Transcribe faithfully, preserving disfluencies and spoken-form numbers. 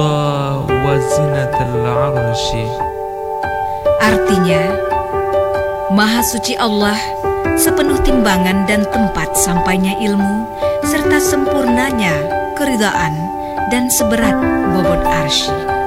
wa zinatal arsy. Artinya, Maha Suci Allah sepenuh timbangan dan tempat sampainya ilmu, serta sempurnanya keridaan dan seberat bobot arsy.